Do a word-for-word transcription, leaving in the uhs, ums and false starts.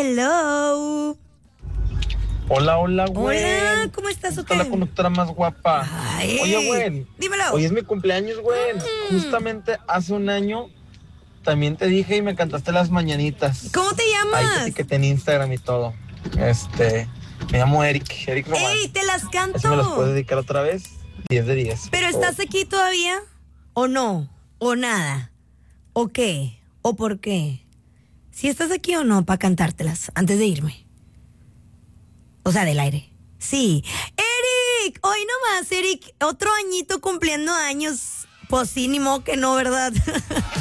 hello. Hola, hola, güey. Hola, ¿cómo estás, ¿Cómo está la conductora más guapa? Ay, Oye, güey. dímelo. Hoy es mi cumpleaños, güey. Mm. Justamente hace un año también te dije y me cantaste las mañanitas. ¿Cómo te Ahí te llamas? etiqueté en Instagram y todo. Este, me llamo Eric, Eric Román. ¡Ey, te las canto! ¿Así me las puedes dedicar otra vez? diez de diez. ¿Pero estás aquí todavía? ¿O no? ¿O nada? ¿O qué? ¿O por qué? ¿Si estás aquí o no para cantártelas antes de irme? O sea, del aire. Sí. ¡Eric! Hoy nomás, Eric. Otro añito cumpliendo años. Pues sí, ni modo que no, ¿verdad?